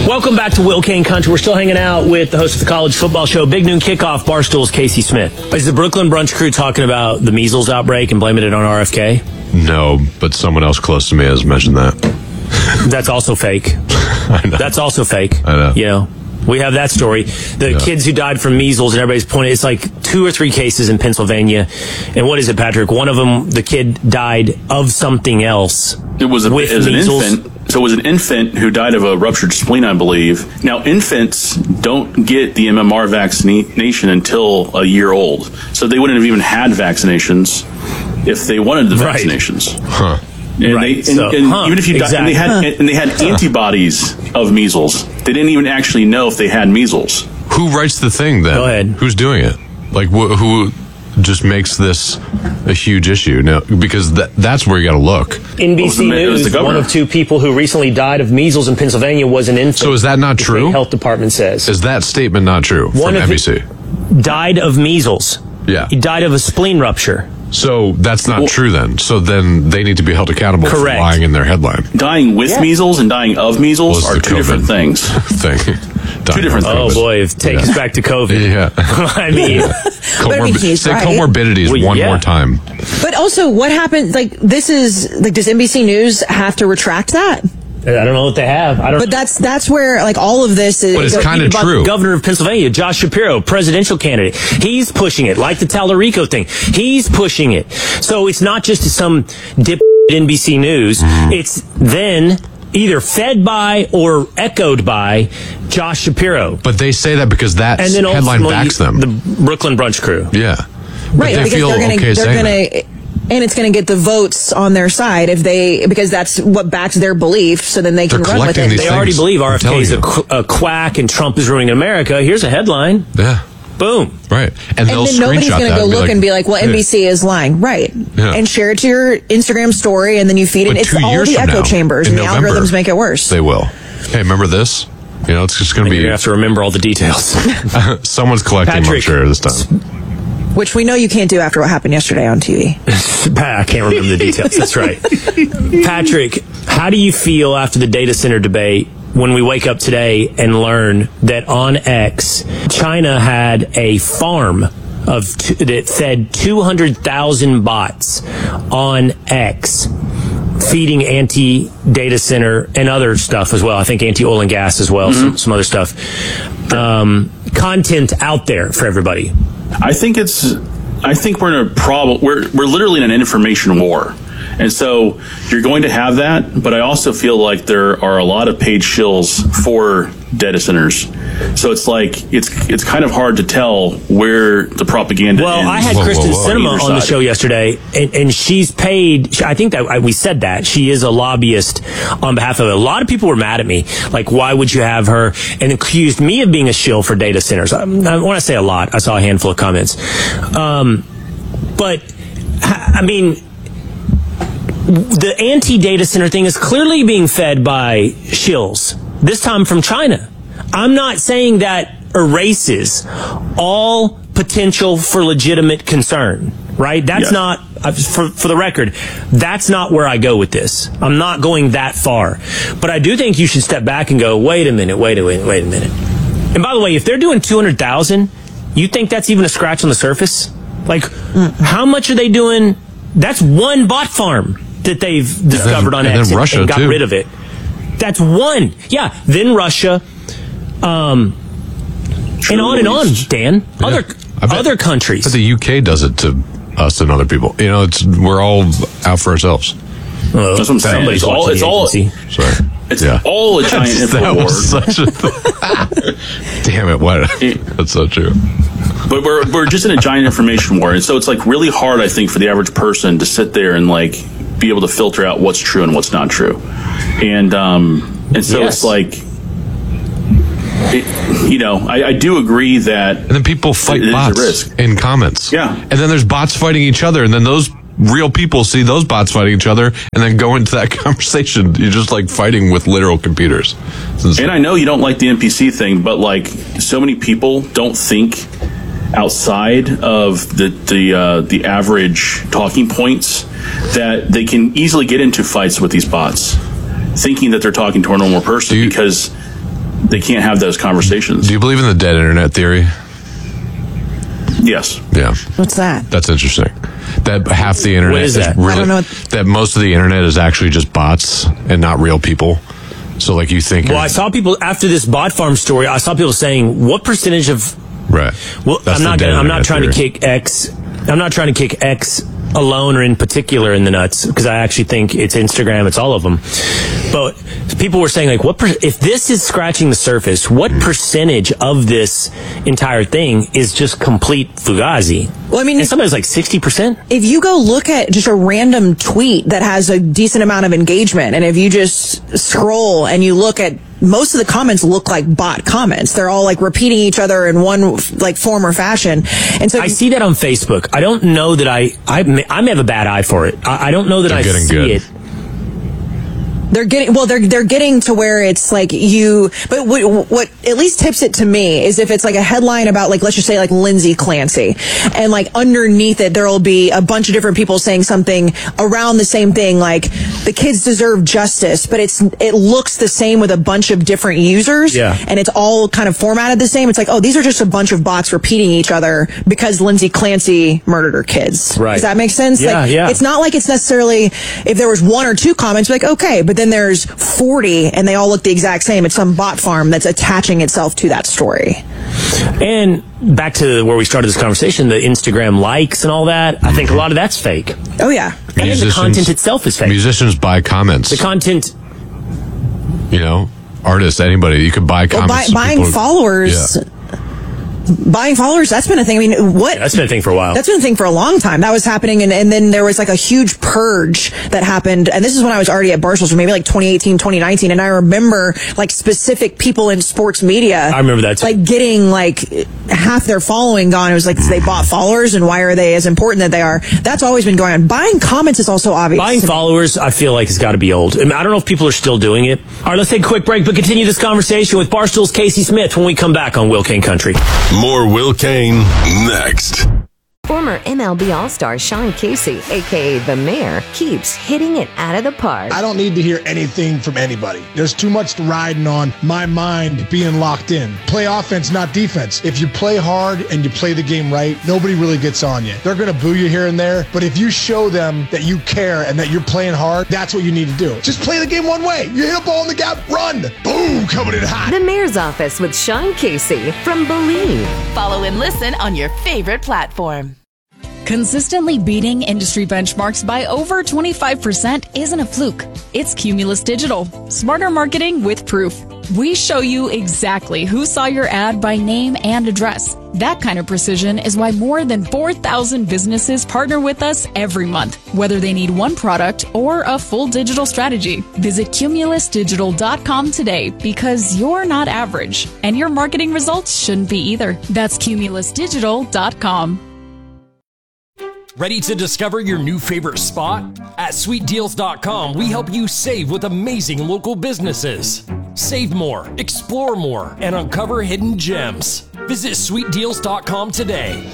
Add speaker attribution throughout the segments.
Speaker 1: Welcome back to Will Kane Country. We're still hanging out with the host of the college football show, Big Noon Kickoff, Barstool's Casey Smith. Is the Brooklyn Brunch crew talking about the measles outbreak and blaming it on RFK?
Speaker 2: No, but someone else close to me has mentioned that.
Speaker 1: That's also fake.
Speaker 2: I know.
Speaker 1: That's also fake.
Speaker 2: I know.
Speaker 1: You know, we have that story. The kids who died from measles, and everybody's pointing, it's like 2 or 3 cases in Pennsylvania. And what is it, Patrick? One of them, the kid died of something else.
Speaker 3: It was an infant. So it was an infant who died of a ruptured spleen, I believe. Now, infants don't get the MMR vaccination until a year old. So they wouldn't have even had vaccinations if they wanted the vaccinations.
Speaker 2: Huh.
Speaker 3: And even if you died, and they had antibodies of measles. They didn't even actually know if they had measles.
Speaker 2: Who writes the thing then?
Speaker 1: Go ahead.
Speaker 2: Who's doing it? Like who just makes this a huge issue now? Because that's where you got to look.
Speaker 1: NBC News, one of 2 people who recently died of measles in Pennsylvania was an infant.
Speaker 2: So is that not true?
Speaker 1: The health department says.
Speaker 2: Is that statement not true from NBC?
Speaker 1: Died of measles.
Speaker 2: Yeah.
Speaker 1: He died of a spleen rupture.
Speaker 2: So that's not true then. So then they need to be held accountable for lying in their headline.
Speaker 3: Dying with measles and dying of measles are 2 different things.
Speaker 2: 2 different things.
Speaker 1: Oh boy, take us back to COVID.
Speaker 2: Yeah.
Speaker 1: I mean,
Speaker 2: say comorbidities one more time.
Speaker 4: But also, what happened? Like, this is like, does NBC News have to retract that?
Speaker 1: I don't know what they have.
Speaker 4: But that's where like all of this is.
Speaker 2: But it's kind of true.
Speaker 1: The governor of Pennsylvania, Josh Shapiro, presidential candidate, he's pushing it, like the Tallarico thing. He's pushing it. So it's not just some dip NBC News. It's then either fed by or echoed by Josh Shapiro.
Speaker 2: But they say that because that headline backs them.
Speaker 1: The Brooklyn Brunch crew.
Speaker 2: Yeah.
Speaker 4: Right, because they're going to and it's going to get the votes on their side because that's what backs their belief, so then they can run with it.
Speaker 1: They already believe RFK is a quack and Trump is ruining America. Here's a headline.
Speaker 2: Yeah.
Speaker 1: Boom.
Speaker 2: Right. And then
Speaker 4: nobody's going to go look and be like, well, NBC is lying. Right. Yeah. And share it to your Instagram story, and then you feed it. It's all the echo chambers, and the algorithms make it worse.
Speaker 2: They will. Hey, remember this? You know, it's just going to be...
Speaker 1: You're going to have to remember all the details.
Speaker 2: Someone's collecting, I'm sure, this time.
Speaker 4: Which we know you can't do after what happened yesterday on TV.
Speaker 1: I can't remember the details. That's right. Patrick, how do you feel after the data center debate when we wake up today and learn that on X, China had a farm that fed 200,000 bots on X, feeding anti-data center and other stuff as well. I think anti-oil and gas as well, some other stuff. Content out there for everybody.
Speaker 3: I think we're in a problem. We're literally in an information war. And so you're going to have that, but I also feel like there are a lot of paid shills for data centers. So it's like it's kind of hard to tell where the propaganda ends.
Speaker 1: I had Kristen Sinema on the show yesterday, and she's paid. I think that we said that she is a lobbyist on behalf of it. A lot of people were mad at me, like, why would you have her, and accused me of being a shill for data centers. When I say a lot, I saw a handful of comments. But I mean, the anti-data center thing is clearly being fed by shills, this time from China. I'm not saying that erases all potential for legitimate concern, right? That's not, for the record, that's not where I go with this. I'm not going that far. But I do think you should step back and go, wait a minute. And by the way, if they're doing 200,000, you think that's even a scratch on the surface? Like, how much are they doing? That's one bot farm that they've discovered on X and got rid of it. That's one. Yeah. Then Russia, and on, Dan. Yeah. Other countries.
Speaker 2: But the UK does it to us and other people. You know, we're all out for ourselves.
Speaker 3: Well, that's what I'm saying. It's all a giant info war.
Speaker 2: Damn it! What? That's so true.
Speaker 3: But we're just in a giant information war, and so it's like really hard, I think, for the average person to sit there and like be able to filter out what's true and what's not true, and so it's like. I do agree that...
Speaker 2: And then people fight bots in comments.
Speaker 3: Yeah.
Speaker 2: And then there's bots fighting each other, and then those real people see those bots fighting each other, and then go into that conversation. You're just like fighting with literal computers.
Speaker 3: And I know you don't like the NPC thing, but like so many people don't think outside of the average talking points that they can easily get into fights with these bots, thinking that they're talking to a normal person because... they can't have those conversations.
Speaker 2: Do you believe in the dead internet theory?
Speaker 3: Yes.
Speaker 2: Yeah.
Speaker 4: What's that?
Speaker 2: That's interesting. That half the internet
Speaker 1: What is that?
Speaker 2: really,
Speaker 4: I don't know.
Speaker 2: that most of the internet is actually just bots and not real people. So like you think.
Speaker 1: Well, I saw people after this bot farm story. I saw people saying, "What percentage of?"
Speaker 2: Right.
Speaker 1: Well, I'm not trying to kick X. I'm not trying to kick X alone or in particular in the nuts, because I actually think it's Instagram, it's all of them. But people were saying, like, if this is scratching the surface, what percentage of this entire thing is just complete fugazi?
Speaker 4: Well, I mean,
Speaker 1: and somebody's like 60%.
Speaker 4: If you go look at just a random tweet that has a decent amount of engagement, and if you just scroll and you look at, most of the comments look like bot comments. They're all like repeating each other in one like form or fashion. And so
Speaker 1: I see that on Facebook. I don't know that I may have a bad eye for it. I don't know that I see it.
Speaker 4: They're getting to where it's like but what at least tips it to me is if it's like a headline about, like, let's just say like Lindsay Clancy, and like underneath it there'll be a bunch of different people saying something around the same thing, like the kids deserve justice, but it looks the same with a bunch of different users, and it's all kind of formatted the same. It's like, oh, these are just a bunch of bots repeating each other because Lindsay Clancy murdered her kids.
Speaker 1: Right.
Speaker 4: Does that make sense?
Speaker 1: Yeah,
Speaker 4: like, it's not like it's necessarily, if there was one or two comments, like, okay, but then there's 40 and they all look the exact same. It's some bot farm that's attaching itself to that story.
Speaker 1: And back to where we started this conversation, the Instagram likes and all that, I think a lot of that's fake.
Speaker 4: Oh, yeah.
Speaker 1: And the content itself is fake.
Speaker 2: Musicians buy comments.
Speaker 1: The content...
Speaker 2: artists, anybody. You could buy comments.
Speaker 4: Buying followers... Yeah. Buying followers, that's been a thing. I mean,
Speaker 1: that's been a thing for a while.
Speaker 4: That's been a thing for a long time. That was happening, and then there was like a huge purge that happened, and this is when I was already at Barstool, so maybe like 2018, 2019, and I remember like specific people in sports media.
Speaker 1: I remember that too.
Speaker 4: Like getting like half their following gone. It was like they bought followers, and why are they as important that they are? That's always been going on. Buying comments is also obvious.
Speaker 1: Buying followers, I feel like, has got to be old. I mean, I don't know if people are still doing it. All right, let's take a quick break, but continue this conversation with Barstool's Casey Smith when we come back on Will Kane Country.
Speaker 5: More Will Kane next.
Speaker 6: Former MLB All-Star Sean Casey, a.k.a. The Mayor, keeps hitting it out of the park.
Speaker 7: I don't need to hear anything from anybody. There's too much riding on my mind being locked in. Play offense, not defense. If you play hard and you play the game right, nobody really gets on you. They're going to boo you here and there, but if you show them that you care and that you're playing hard, that's what you need to do. Just play the game one way. You hit a ball in the gap, run. Boom, coming in hot.
Speaker 6: The Mayor's Office with Sean Casey from Believe.
Speaker 8: Follow and listen on your favorite platform.
Speaker 9: Consistently beating industry benchmarks by over 25% isn't a fluke. It's Cumulus Digital. Smarter marketing with proof. We show you exactly who saw your ad by name and address. That kind of precision is why more than 4,000 businesses partner with us every month, whether they need one product or a full digital strategy. Visit cumulusdigital.com today, because you're not average, and your marketing results shouldn't be either. That's cumulusdigital.com.
Speaker 10: Ready to discover your new favorite spot? At sweetdeals.com, we help you save with amazing local businesses. Save more, explore more, and uncover hidden gems. Visit sweetdeals.com today.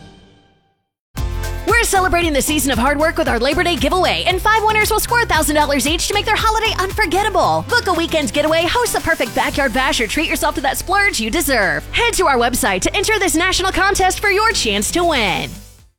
Speaker 8: We're celebrating the season of hard work with our Labor Day giveaway, and 5 winners will score $1,000 each to make their holiday unforgettable. Book a weekend getaway, host the perfect backyard bash, or treat yourself to that splurge you deserve. Head to our website to enter this national contest for your chance to win.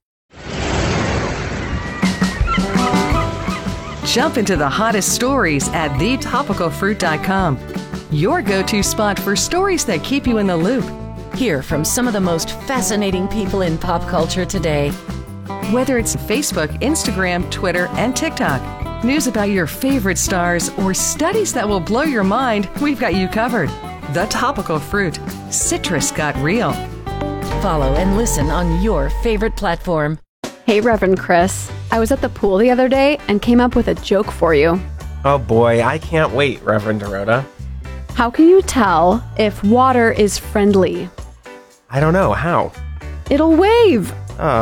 Speaker 11: Jump into the hottest stories at thetopicalfruit.com. Your go-to spot for stories that keep you in the loop.
Speaker 6: Hear from some of the most fascinating people in pop culture today.
Speaker 11: Whether it's Facebook, Instagram, Twitter, and TikTok, news about your favorite stars, or studies that will blow your mind, we've got you covered. The Topical Fruit. Citrus got real.
Speaker 6: Follow and listen on your favorite platform.
Speaker 12: Hey, Reverend Chris. I was at the pool the other day and came up with a joke for you.
Speaker 13: Oh boy, I can't wait, Reverend Dorota.
Speaker 12: How can you tell if water is friendly?
Speaker 13: I don't know. How?
Speaker 12: It'll wave.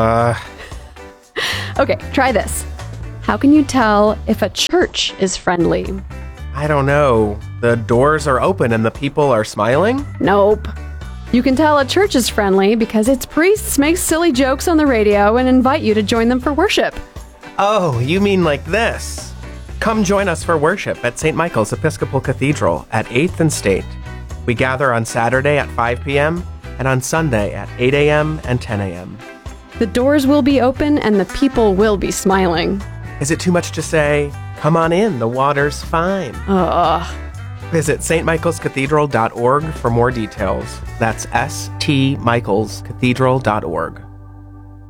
Speaker 13: Okay,
Speaker 12: try this. How can you tell if a church is friendly?
Speaker 13: I don't know. The doors are open and the people are smiling?
Speaker 12: Nope. You can tell a church is friendly because its priests make silly jokes on the radio and invite you to join them for worship.
Speaker 13: Oh, you mean like this? Come join us for worship at St. Michael's Episcopal Cathedral at 8th and State. We gather on Saturday at 5 p.m. and on Sunday at 8 a.m. and 10 a.m.
Speaker 12: The doors will be open and the people will be smiling.
Speaker 13: Is it too much to say, come on in, the water's fine? Visit stmichaelscathedral.org for more details. That's stmichaelscathedral.org.